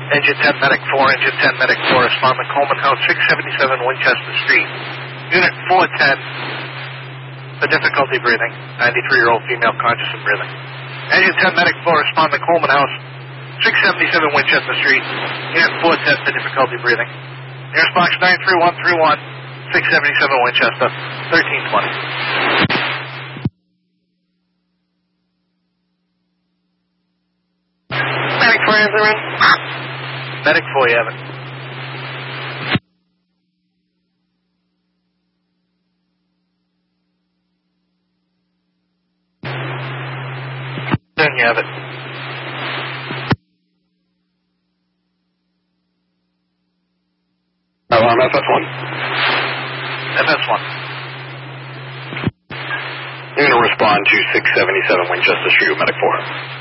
Engine 10 Medic 4, Engine 10 Medic 4, respond to Coleman House, 677 Winchester Street. Unit 410, for difficulty breathing, 93-year-old female conscious and breathing. Engine 10 Medic 4, respond to Coleman House, 677 Winchester Street. Unit 410, for difficulty breathing. Nearest box 93131, 677 Winchester, 1320. Medic 4, answer in. Medic 4, you have it. Then you have it. Alarm FS1. FS1. You're going to respond to 677 Winchester Street, Medic 4.